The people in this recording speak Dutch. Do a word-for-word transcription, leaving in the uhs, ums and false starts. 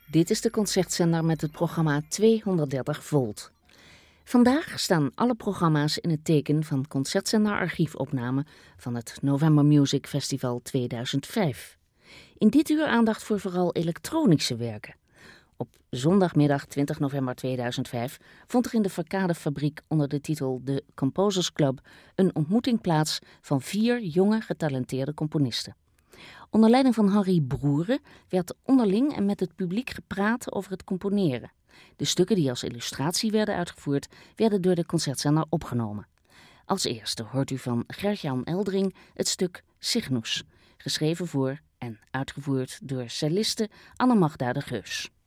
Dit is de Concertzender met het programma tweehonderddertig volt. Vandaag staan alle programma's in het teken van Concertzender archiefopname van het November Music Festival tweeduizend vijf. In dit uur aandacht voor vooral elektronische werken. Op zondagmiddag twintig november tweeduizend vijf vond er in de Verkadefabriek onder de titel The Composers Club een ontmoeting plaats van vier jonge getalenteerde componisten. Onder leiding van Harry Broeren werd onderling en met het publiek gepraat over het componeren. De stukken die als illustratie werden uitgevoerd, werden door de Concertzender opgenomen. Als eerste hoort u van Gert-Jan Eldring het stuk Cygnus, geschreven voor en uitgevoerd door celliste Anne-Magda de Geus.